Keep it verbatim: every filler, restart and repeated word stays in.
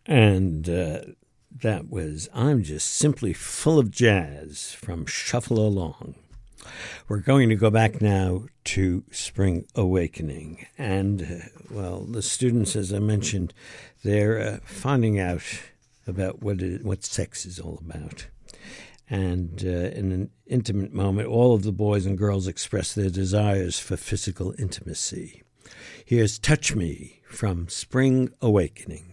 And uh, that was I'm Just Simply Full of Jazz from Shuffle Along. We're going to go back now to Spring Awakening. And, uh, well, the students, as I mentioned, they're uh, finding out about what it, what sex is all about. And uh, in an intimate moment, all of the boys and girls express their desires for physical intimacy. Here's Touch Me from Spring Awakening.